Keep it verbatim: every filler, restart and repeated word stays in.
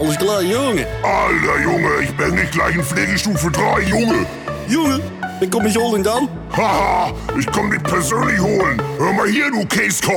Alles klar, Junge. Alter Junge, ich bin nicht gleich in Pflegestufe drei, Junge. Junge, dann komm ich holen dann. Haha, ich komm dich persönlich holen. Hör mal hier, du Case